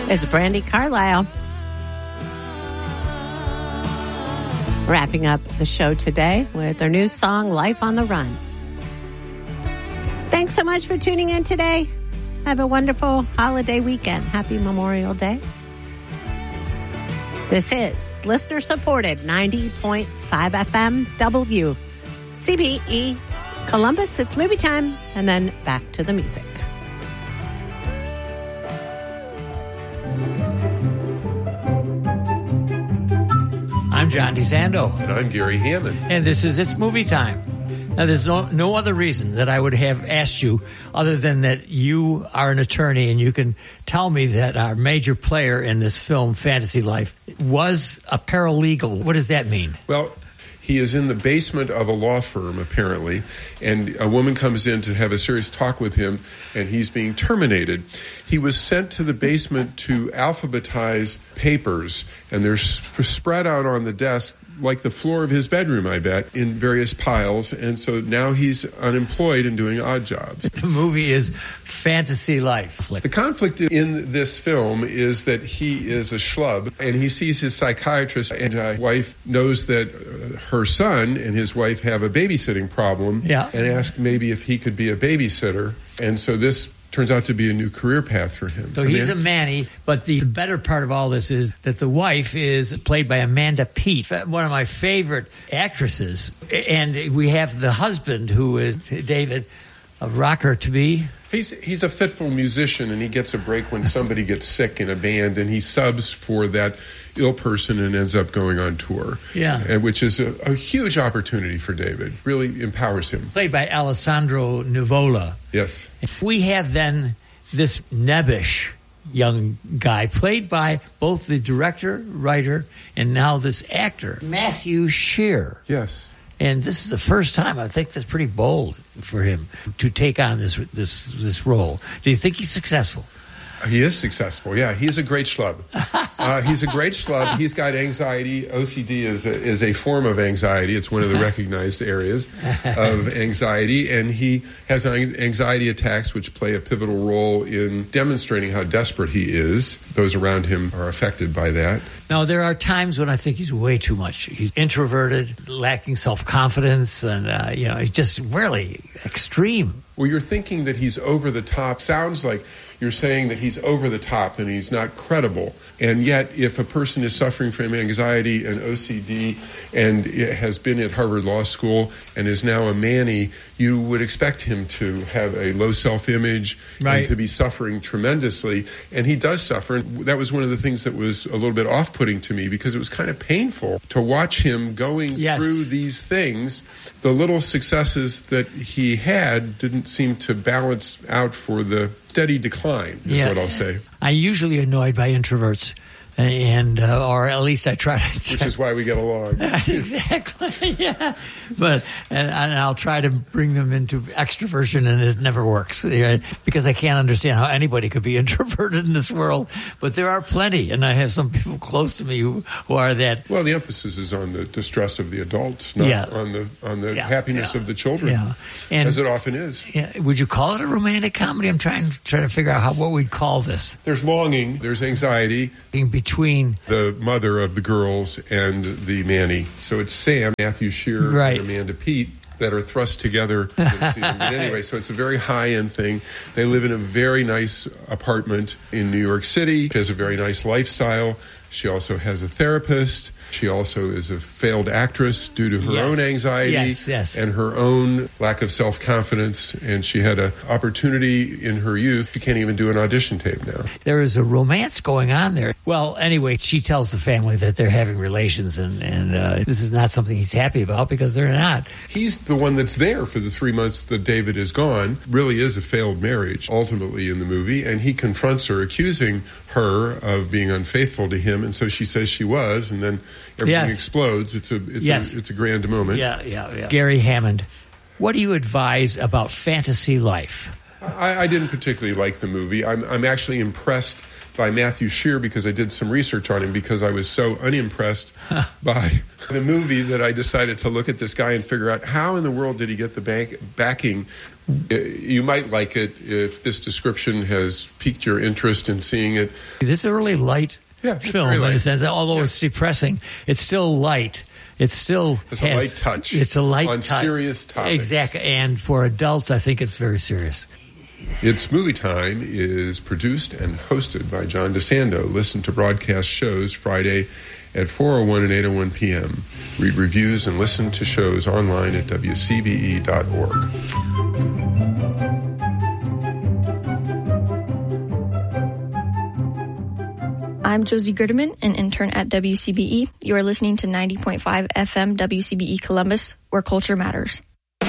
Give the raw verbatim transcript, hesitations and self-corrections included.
It's Brandi Carlile. Wrapping up the show today with their new song, Life on the Run. Thanks so much for tuning in today. Have a wonderful holiday weekend. Happy Memorial Day. This is listener-supported ninety point five F M W C B E Columbus. It's movie time, and then back to the music. I'm John DeSando. And I'm Gary Hammond. And this is It's Movie Time. Now, there's no, no other reason that I would have asked you other than that you are an attorney and you can tell me that our major player in this film, Fantasy Life, was a paralegal. What does that mean? Well, he is in the basement of a law firm, apparently, and a woman comes in to have a serious talk with him, and he's being terminated. He was sent to the basement to alphabetize papers, and they're sp- spread out on the desk like the floor of his bedroom, I bet, in various piles. And so now he's unemployed and doing odd jobs. The movie is Fantasy Life. The conflict in this film is that he is a schlub, and he sees his psychiatrist, and his wife knows that her son and his wife have a babysitting problem, yeah. and asks maybe if he could be a babysitter. And so this turns out to be a new career path for him. So he's a Manny, but the better part of all this is that the wife is played by Amanda Peet, one of my favorite actresses. And we have the husband, who is David, a rocker to be. He's he's a fitful musician, and he gets a break when somebody gets sick in a band, and he subs for that ill person and ends up going on tour. Yeah. And which is a, a huge opportunity for David. Really empowers him. Played by Alessandro Nivola. Yes. We have then this nebbish young guy, played by both the director, writer, and now this actor, Matthew Scheer. Yes. And this is the first time, I think that's pretty bold for him to take on this this this role. Do you think he's successful? He is successful, yeah. He's a great schlub. Uh, he's a great schlub. He's got anxiety. O C D is a, is a form of anxiety. It's one of the recognized areas of anxiety. And he has anxiety attacks, which play a pivotal role in demonstrating how desperate he is. Those around him are affected by that. Now, there are times when I think he's way too much. He's introverted, lacking self-confidence, and, uh, you know, he's just really extreme. Well, you're thinking that he's over the top. Sounds like you're saying that he's over the top and he's not credible. And yet, if a person is suffering from anxiety and O C D and has been at Harvard Law School and is now a Manny, you would expect him to have a low self-image, right, and to be suffering tremendously. And he does suffer. And that was one of the things that was a little bit off-putting to me, because it was kind of painful to watch him going yes. through these things. The little successes that he had didn't seem to balance out for the steady decline, is yeah. what I'll say. I'm usually annoyed by introverts, and uh, or at least I try to. Which is why we get along. Exactly, yeah. But and, and I'll try to bring them into extroversion, and it never works, right? Because I can't understand how anybody could be introverted in this world. But there are plenty, and I have some people close to me who, who are that. Well, the emphasis is on the distress of the adults, not yeah. on the on the yeah. happiness yeah. of the children, yeah. and, as it often is. Yeah. Would you call it a romantic comedy? I'm trying trying to figure out how what we'd call this. There's longing. There's anxiety. In between the mother of the girls and the Manny. So it's Sam, Matthew Scheer, right. and Amanda Peet that are thrust together. But anyway, so it's a very high-end thing. They live in a very nice apartment in New York City. She has a very nice lifestyle. She also has a therapist. She also is a failed actress due to her yes. own anxiety yes, yes. and her own lack of self-confidence. And she had an opportunity in her youth. She can't even do an audition tape now. There is a romance going on there. Well, anyway, she tells the family that they're having relations, and, and uh, this is not something he's happy about, because they're not. He's the one that's there for the three months that David is gone. Really is a failed marriage, ultimately, in the movie. And he confronts her, accusing her of being unfaithful to him. And so she says she was, and then everything yes. explodes. It's a it's yes. a it's a grand moment. Yeah, yeah, yeah. Gary Hammond, what do you advise about Fantasy Life? I, I didn't particularly like the movie. I'm I'm actually impressed by Matthew Shear because I did some research on him because I was so unimpressed by the movie that I decided to look at this guy and figure out how in the world did he get the bank backing. You might like it if this description has piqued your interest in seeing it. This is a really light yeah, film light. in a sense. Although yeah. it's depressing, it's still light. It's still it's has, a light touch. It's a light on touch. serious topics. Exactly. And for adults, I think it's very serious. It's Movie Time is produced and hosted by John DeSando. Listen to broadcast shows Friday at four oh one and eight oh one p.m. Read reviews and listen to shows online at w c b e dot org. I'm Josie Gerdeman, an intern at W C B E. You are listening to ninety point five F M W C B E Columbus, where culture matters.